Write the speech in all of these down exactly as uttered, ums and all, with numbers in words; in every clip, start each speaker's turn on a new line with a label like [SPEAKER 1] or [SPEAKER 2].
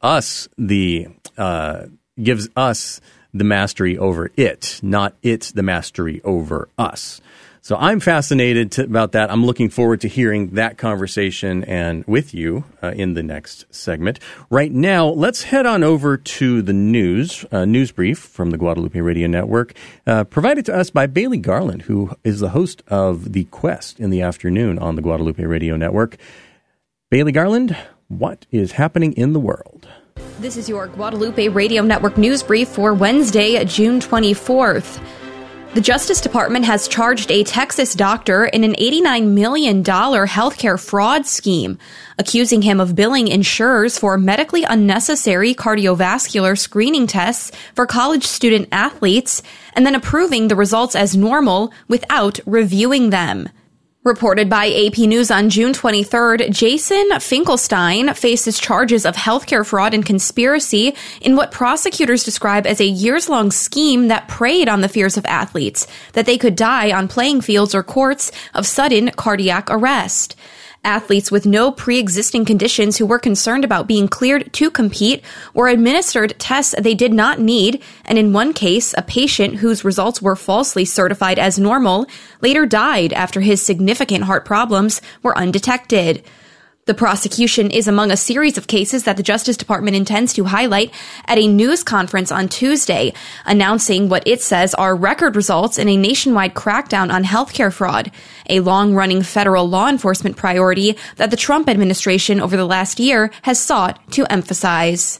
[SPEAKER 1] us the uh, gives us the mastery over it, not it the mastery over us. So I'm fascinated to, about that. I'm looking forward to hearing that conversation and with you uh, in the next segment. Right now, let's head on over to the news, uh, news brief from the Guadalupe Radio Network, uh, provided to us by Bailey Garland, who is the host of The Quest in the afternoon on the Guadalupe Radio Network. Bailey Garland, what is happening in the world?
[SPEAKER 2] This is your Guadalupe Radio Network news brief for Wednesday, June twenty-fourth. The Justice Department has charged a Texas doctor in an eighty-nine million dollars healthcare fraud scheme, accusing him of billing insurers for medically unnecessary cardiovascular screening tests for college student athletes and then approving the results as normal without reviewing them. Reported by A P News on June twenty-third, Jason Finkelstein faces charges of healthcare fraud and conspiracy in what prosecutors describe as a years-long scheme that preyed on the fears of athletes, that they could die on playing fields or courts of sudden cardiac arrest. Athletes with no pre-existing conditions who were concerned about being cleared to compete were administered tests they did not need, and in one case, a patient whose results were falsely certified as normal later died after his significant heart problems were undetected. The prosecution is among a series of cases that the Justice Department intends to highlight at a news conference on Tuesday, announcing what it says are record results in a nationwide crackdown on healthcare fraud, a long-running federal law enforcement priority that the Trump administration over the last year has sought to emphasize.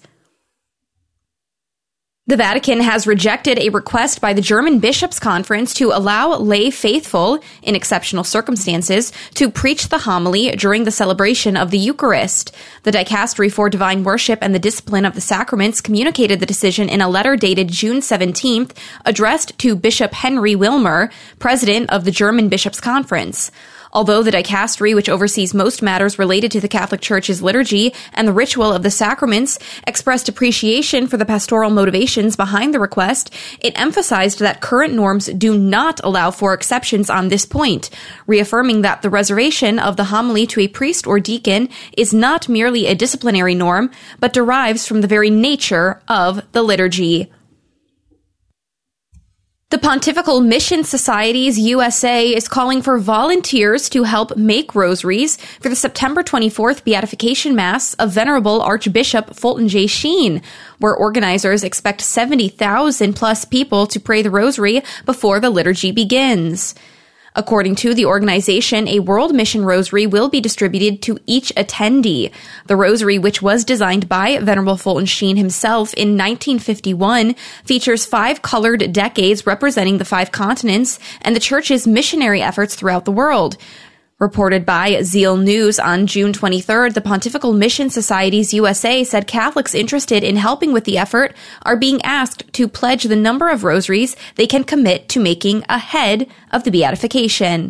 [SPEAKER 2] The Vatican has rejected a request by the German Bishops' Conference to allow lay faithful, in exceptional circumstances, to preach the homily during the celebration of the Eucharist. The Dicastery for Divine Worship and the Discipline of the Sacraments communicated the decision in a letter dated June seventeenth, addressed to Bishop Henry Wilmer, president of the German Bishops' Conference. Although the dicastery, which oversees most matters related to the Catholic Church's liturgy and the ritual of the sacraments, expressed appreciation for the pastoral motivations behind the request, it emphasized that current norms do not allow for exceptions on this point, reaffirming that the reservation of the homily to a priest or deacon is not merely a disciplinary norm, but derives from the very nature of the liturgy. The Pontifical Mission Societies U S A is calling for volunteers to help make rosaries for the September twenty-fourth Beatification Mass of Venerable Archbishop Fulton J. Sheen, where organizers expect seventy thousand plus people to pray the rosary before the liturgy begins. According to the organization, a World Mission Rosary will be distributed to each attendee. The rosary, which was designed by Venerable Fulton Sheen himself in nineteen fifty-one, features five colored decades representing the five continents and the Church's missionary efforts throughout the world. Reported by Zeal News on June twenty-third, the Pontifical Mission Societies U S A said Catholics interested in helping with the effort are being asked to pledge the number of rosaries they can commit to making ahead of the beatification.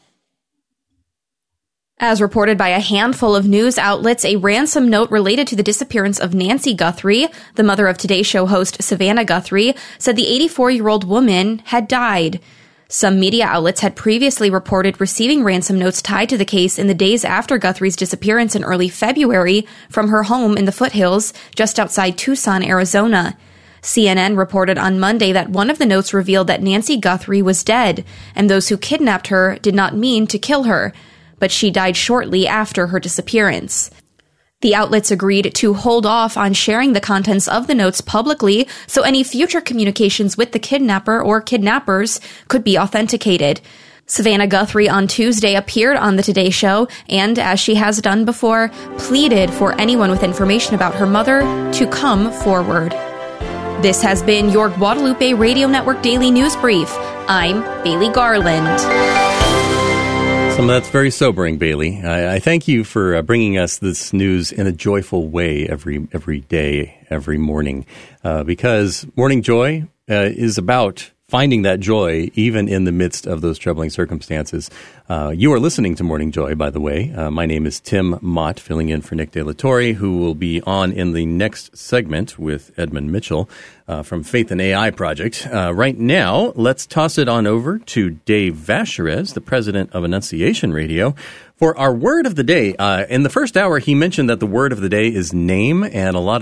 [SPEAKER 2] As reported by a handful of news outlets, a ransom note related to the disappearance of Nancy Guthrie, the mother of Today Show host Savannah Guthrie, said the eighty-four-year-old woman had died. Some media outlets had previously reported receiving ransom notes tied to the case in the days after Guthrie's disappearance in early February from her home in the foothills just outside Tucson, Arizona. C N N reported on Monday that one of the notes revealed that Nancy Guthrie was dead, and those who kidnapped her did not mean to kill her, but she died shortly after her disappearance. The outlets agreed to hold off on sharing the contents of the notes publicly so any future communications with the kidnapper or kidnappers could be authenticated. Savannah Guthrie on Tuesday appeared on the Today Show and, as she has done before, pleaded for anyone with information about her mother to come forward. This has been your Guadalupe Radio Network Daily News Brief. I'm Bailey Garland.
[SPEAKER 1] Some of that's very sobering, Bailey. I, I thank you for uh, bringing us this news in a joyful way every every day, every morning, uh, because Morning Joy uh, is about finding that joy even in the midst of those troubling circumstances. Uh, you are listening to Morning Joy, by the way. Uh, my name is Tim Mott, filling in for Nick De La Torre, who will be on in the next segment with Edmund Mitchell uh, from Faith and A I Project. Uh, right now, let's toss it on over to Dave Vacherez, the president of Annunciation Radio, for our word of the day. Uh, in the first hour, he mentioned that the word of the day is name, and a lot of